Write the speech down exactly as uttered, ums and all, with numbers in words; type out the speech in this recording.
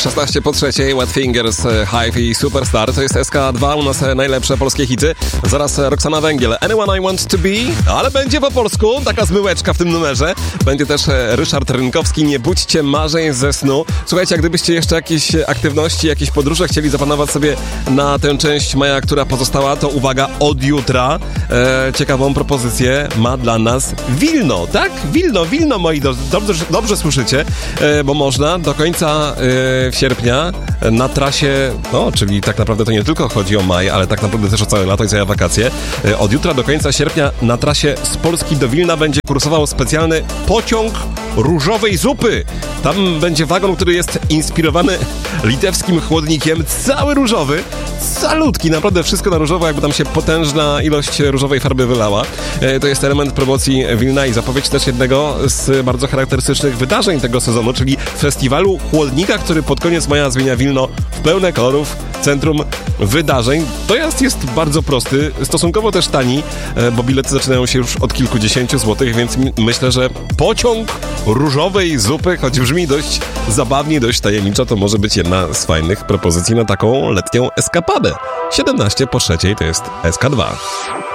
szesnaście po trzeciej, Wet Fingers, Hive i Superstar. To jest S K dwa, u nas najlepsze polskie hity. Zaraz Roxana Węgiel, Anyone I Want To Be, ale będzie po polsku, taka zmyłeczka w tym numerze. Będzie też Ryszard Rynkowski, Nie budźcie marzeń ze snu. Słuchajcie, jak gdybyście jeszcze jakieś aktywności, jakieś podróże chcieli zapanować sobie na tę część maja, która pozostała, to uwaga, od jutra e, ciekawą propozycję ma dla nas Wilno, tak? Wilno, Wilno, moi drodzy, dobrze, dobrze słyszycie, e, bo można do końca e, sierpnia na trasie, no, czyli tak naprawdę to nie tylko chodzi o maj, ale tak naprawdę też o całe lato i całe wakacje. E, od jutra do końca sierpnia na trasie z Polski do Wilna będzie kursował specjalny pociąg różowej zupy. Tam będzie wagon, który jest inspirowany litewskim chłodnikiem, cały różowy, calutki, naprawdę wszystko na różowo, jakby tam się potężna ilość różowej farby wylała. E, to jest element promocji Wilna i zapowiedź też jednego z bardzo charakterystycznych wydarzeń tego sezonu, czyli festiwalu chłodnika, który pod koniec maja zmienia Wilno w pełne kolorów centrum wydarzeń. Dojazd jest bardzo prosty, stosunkowo też tani, e, bo bilety zaczynają się już od kilkudziesięciu złotych, więc m- myślę, że pociąg różowej zupy, choć brzmi dość zabawnie, dość tajemniczo, to może być jedna z fajnych propozycji na taką letnią eskapadę. siedemnaście po trzeciej to jest S K dwa.